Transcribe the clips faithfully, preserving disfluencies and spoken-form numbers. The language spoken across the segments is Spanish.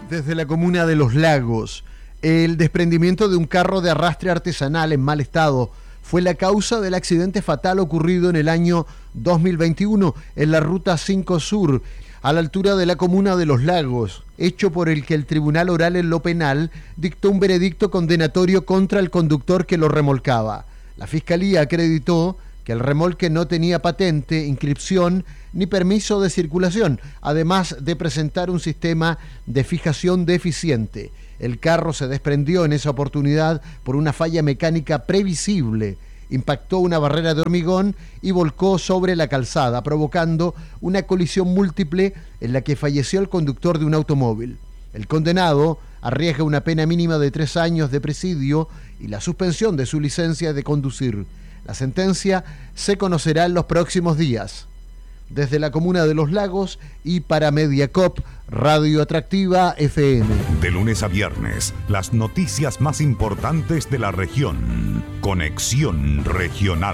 Desde la comuna de Los Lagos, el desprendimiento de un carro de arrastre artesanal en mal estado fue la causa del accidente fatal ocurrido en el año dos mil veintiuno en la Ruta cinco Sur, a la altura de la comuna de Los Lagos, hecho por el que el Tribunal Oral en lo Penal dictó un veredicto condenatorio contra el conductor que lo remolcaba. La Fiscalía acreditó que el remolque no tenía patente, inscripción ni permiso de circulación, además de presentar un sistema de fijación deficiente. El carro se desprendió en esa oportunidad por una falla mecánica previsible, impactó una barrera de hormigón y volcó sobre la calzada, provocando una colisión múltiple en la que falleció el conductor de un automóvil. El condenado arriesga una pena mínima de tres años de presidio y la suspensión de su licencia de conducir. La sentencia se conocerá en los próximos días. Desde la comuna de Los Lagos y para Mediacop, Radio Atractiva F M. De lunes a viernes, las noticias más importantes de la región. Conexión Regional.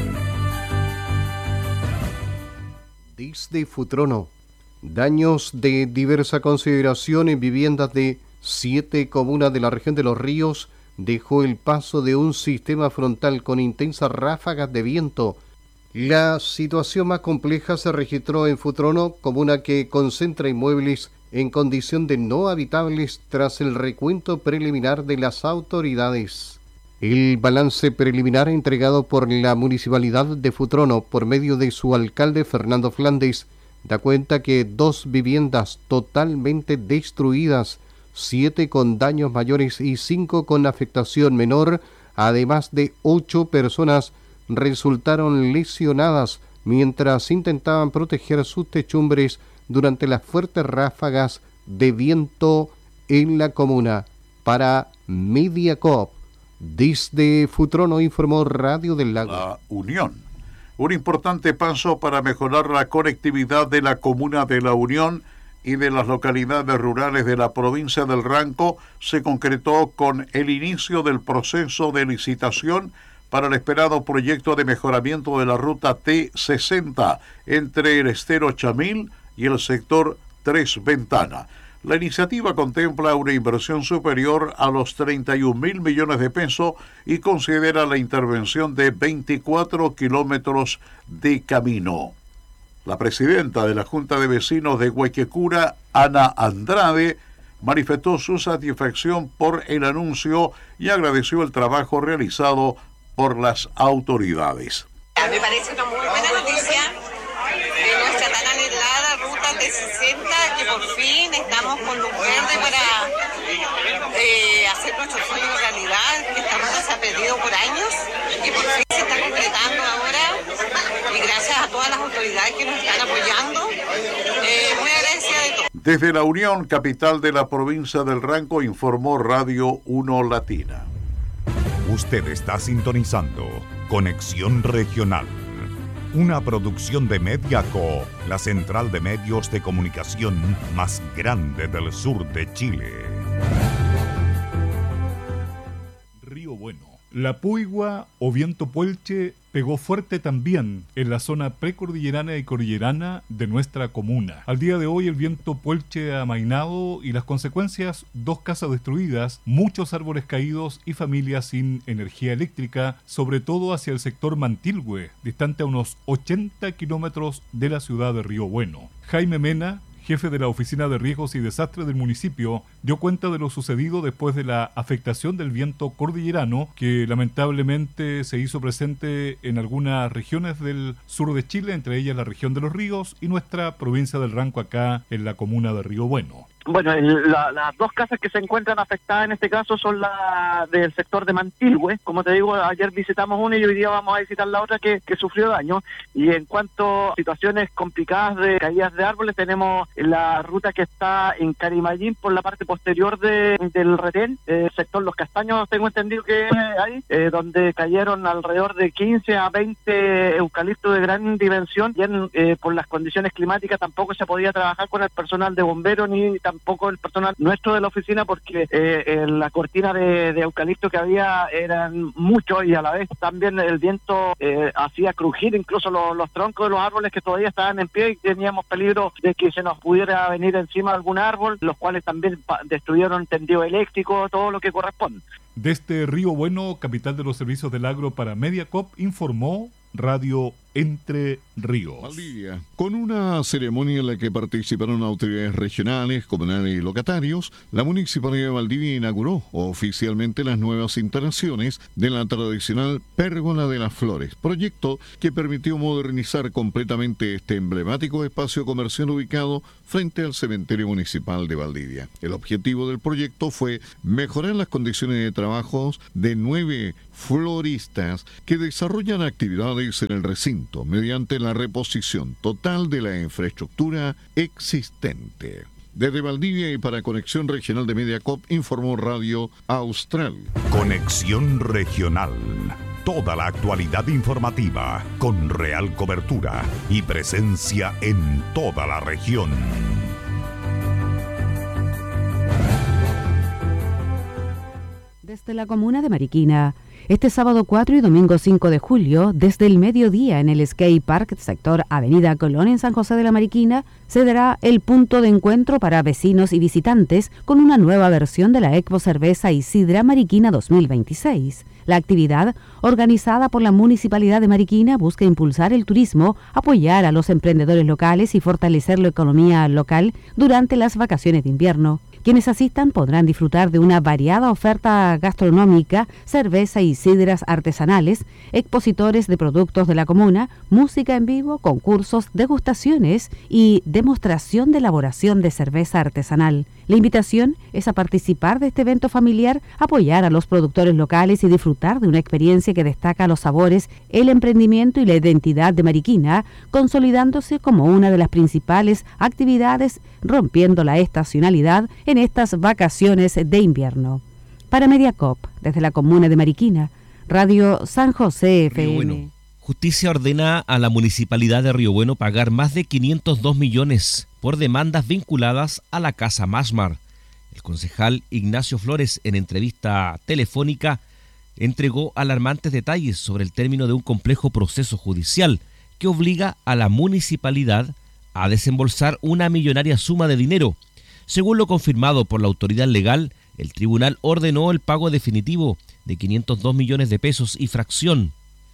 Desde Futrono, daños de diversa consideración en viviendas de siete comunas de la región de Los Ríos dejó el paso de un sistema frontal con intensas ráfagas de viento. La situación más compleja se registró en Futrono, comuna que concentra inmuebles en condición de no habitables tras el recuento preliminar de las autoridades. El balance preliminar entregado por la Municipalidad de Futrono por medio de su alcalde Fernando Flandes da cuenta que dos viviendas totalmente destruidas, siete con daños mayores y cinco con afectación menor, además de ocho personas resultaron lesionadas mientras intentaban proteger sus techumbres durante las fuertes ráfagas de viento en la comuna. Para Mediacop, desde Futrono informó Radio del Lago. La Unión. Un importante paso para mejorar la conectividad de la comuna de La Unión y de las localidades rurales de la provincia del Ranco se concretó con el inicio del proceso de licitación para el esperado proyecto de mejoramiento de la ruta T sesenta entre el Estero Chamil y el sector Tres Ventanas. La iniciativa contempla una inversión superior a los treinta y un mil millones de pesos y considera la intervención de veinticuatro kilómetros de camino. La presidenta de la Junta de Vecinos de Guayquecura, Ana Andrade, manifestó su satisfacción por el anuncio y agradeció el trabajo realizado por las autoridades. Me parece una muy buena noticia de nuestra tan anhelada ruta T sesenta, que por fin estamos con luz verde para eh, hacer nuestro sueño realidad, que esta ruta se ha pedido por años y por fin se está concretando ahora, y gracias a todas las autoridades que nos están apoyando, eh, muy agradecida de todo. Desde La Unión, capital de la provincia del Ranco, informó Radio uno Latina. Usted está sintonizando Conexión Regional, una producción de Mediaco, la central de medios de comunicación más grande del sur de Chile. Río Bueno. La puigua o viento puelche pegó fuerte también en la zona precordillerana y cordillerana de nuestra comuna. Al día de hoy el viento puelche ha amainado y las consecuencias: dos casas destruidas, muchos árboles caídos y familias sin energía eléctrica, sobre todo hacia el sector Mantilhue, distante a unos ochenta kilómetros de la ciudad de Río Bueno. Jaime Mena, jefe de la Oficina de Riesgos y Desastres del municipio, dio cuenta de lo sucedido después de la afectación del viento cordillerano que lamentablemente se hizo presente en algunas regiones del sur de Chile, entre ellas la región de Los Ríos y nuestra provincia del Ranco, acá en la comuna de Río Bueno. Bueno, el, la, las dos casas que se encuentran afectadas en este caso son las del sector de Mantilhue. Como te digo, ayer visitamos una y hoy día vamos a visitar la otra que, que sufrió daño. Y en cuanto a situaciones complicadas de caídas de árboles, tenemos la ruta que está en Carimayín por la parte posterior de, del retén, el sector Los Castaños, tengo entendido que hay, eh, donde cayeron alrededor de quince a veinte eucaliptos de gran dimensión. Y en, eh, por las condiciones climáticas tampoco se podía trabajar con el personal de bomberos ni tampoco tampoco el personal nuestro de la oficina, porque eh, eh, la cortina de, de eucalipto que había eran muchos y a la vez también el viento eh, hacía crujir incluso los, los troncos de los árboles que todavía estaban en pie y teníamos peligro de que se nos pudiera venir encima algún árbol, los cuales también destruyeron tendido eléctrico, todo lo que corresponde. Desde Río Bueno, capital de los servicios del agro para Mediacop, informó Radio Entre Ríos. Valdivia, con una ceremonia en la que participaron autoridades regionales, comunales y locatarios, la Municipalidad de Valdivia inauguró oficialmente las nuevas instalaciones de la tradicional Pérgola de las Flores, proyecto que permitió modernizar completamente este emblemático espacio comercial ubicado frente al cementerio municipal de Valdivia. El objetivo del proyecto fue mejorar las condiciones de trabajo de nueve floristas que desarrollan actividades en el recinto mediante la reposición total de la infraestructura existente. Desde Valdivia y para Conexión Regional de Mediacop, informó Radio Austral. Conexión Regional. Toda la actualidad informativa con real cobertura y presencia en toda la región. Desde la comuna de Mariquina, este sábado cuatro y domingo cinco de julio, desde el mediodía en el Skate Park, sector Avenida Colón en San José de la Mariquina, se dará el punto de encuentro para vecinos y visitantes con una nueva versión de la Expo Cerveza y Sidra Mariquina dos mil veintiséis. La actividad, organizada por la Municipalidad de Mariquina, busca impulsar el turismo, apoyar a los emprendedores locales y fortalecer la economía local durante las vacaciones de invierno. Quienes asistan podrán disfrutar de una variada oferta gastronómica, cerveza y sidras artesanales, expositores de productos de la comuna, música en vivo, concursos, degustaciones y demostración de elaboración de cerveza artesanal. La invitación es a participar de este evento familiar, apoyar a los productores locales y disfrutar de una experiencia que destaca los sabores, el emprendimiento y la identidad de Mariquina, consolidándose como una de las principales actividades, rompiendo la estacionalidad en estas vacaciones de invierno. Para Mediacop, desde la comuna de Mariquina, Radio San José F M. Río Bueno. Justicia ordena a la Municipalidad de Río Bueno pagar más de quinientos dos millones por demandas vinculadas a la Casa Masmar. El concejal Ignacio Flores, en entrevista telefónica, entregó alarmantes detalles sobre el término de un complejo proceso judicial que obliga a la municipalidad a desembolsar una millonaria suma de dinero. Según lo confirmado por la autoridad legal, el tribunal ordenó el pago definitivo de quinientos dos millones de pesos y fracción,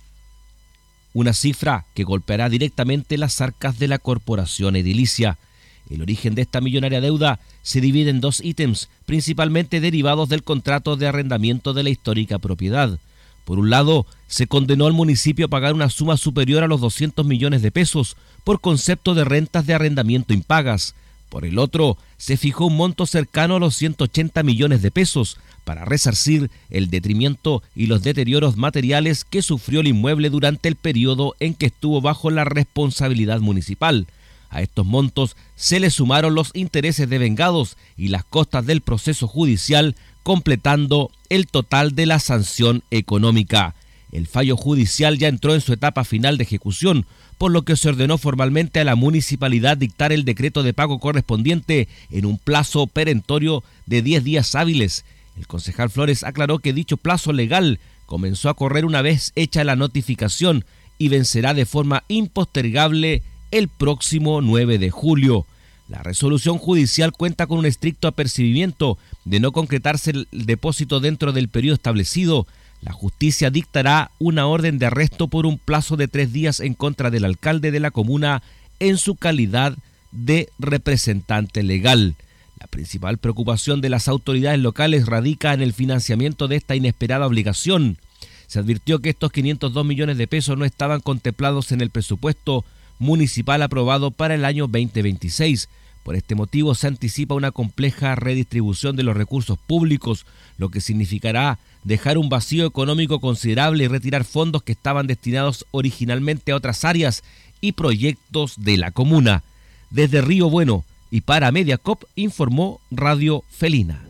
una cifra que golpeará directamente las arcas de la corporación edilicia. El origen de esta millonaria deuda se divide en dos ítems, principalmente derivados del contrato de arrendamiento de la histórica propiedad. Por un lado, se condenó al municipio a pagar una suma superior a los doscientos millones de pesos por concepto de rentas de arrendamiento impagas. Por el otro, se fijó un monto cercano a los ciento ochenta millones de pesos para resarcir el detrimento y los deterioros materiales que sufrió el inmueble durante el periodo en que estuvo bajo la responsabilidad municipal. A estos montos se le sumaron los intereses devengados y las costas del proceso judicial, completando el total de la sanción económica. El fallo judicial ya entró en su etapa final de ejecución, por lo que se ordenó formalmente a la municipalidad dictar el decreto de pago correspondiente en un plazo perentorio de diez días hábiles. El concejal Flores aclaró que dicho plazo legal comenzó a correr una vez hecha la notificación y vencerá de forma impostergable el próximo nueve de julio. La resolución judicial cuenta con un estricto apercibimiento de no concretarse el depósito dentro del periodo establecido. La justicia dictará una orden de arresto por un plazo de tres días en contra del alcalde de la comuna en su calidad de representante legal. La principal preocupación de las autoridades locales radica en el financiamiento de esta inesperada obligación. Se advirtió que estos quinientos dos millones de pesos no estaban contemplados en el presupuesto municipal aprobado para el año veinte veintiséis. Por este motivo se anticipa una compleja redistribución de los recursos públicos, lo que significará dejar un vacío económico considerable y retirar fondos que estaban destinados originalmente a otras áreas y proyectos de la comuna. Desde Río Bueno y para Mediacop, informó Radio Felina.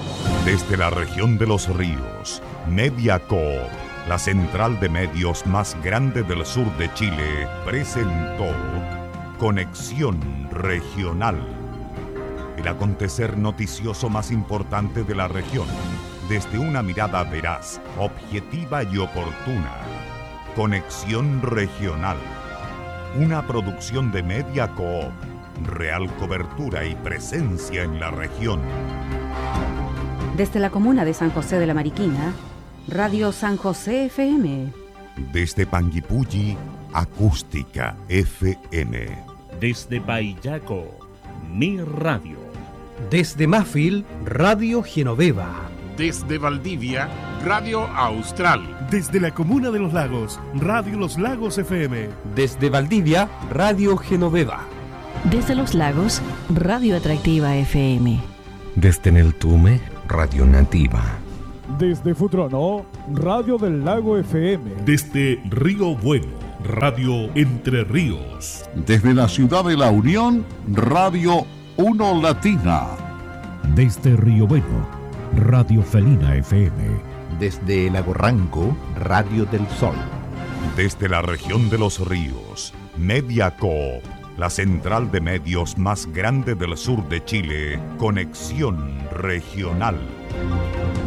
Desde la región de los ríos, Mediacop, la central de medios más grande del sur de Chile, presentó Conexión Regional. el acontecer noticioso más importante de la región, desde una mirada veraz, objetiva y oportuna. Conexión Regional, una producción de Media Coop, real cobertura y presencia en la región. Desde la comuna de San José de la Mariquina, Radio San José F M. Desde Panguipulli, Acústica F M. Desde Payaco, Mi Radio. Desde Mafil, Radio Genoveva. Desde Valdivia, Radio Austral. Desde la comuna de Los Lagos, Radio Los Lagos F M. Desde Valdivia, Radio Genoveva. Desde Los Lagos, Radio Atractiva F M. Desde Neltume, Radio Nativa. Desde Futrono, Radio del Lago F M. Desde Río Bueno, Radio Entre Ríos. Desde la ciudad de La Unión, Radio Uno Latina. Desde Río Bueno, Radio Felina F M. Desde Lago Ranco, Radio del Sol. Desde la región de los ríos, Media Coop, la central de medios más grande del sur de Chile, Conexión Regional.